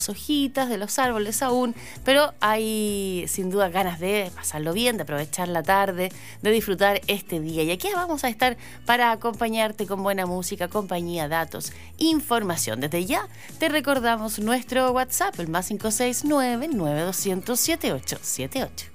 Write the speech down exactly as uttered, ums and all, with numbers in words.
hojitas de los árboles aún, pero hay sin duda ganas de pasarlo bien, de aprovechar la tarde, de disfrutar este día. Y aquí vamos a estar para acompañarte con buena música, compañía, datos, información. Desde ya te recordamos nuestro WhatsApp, el más cinco seis nueve, nueve dos cero cero, siete ocho siete ocho.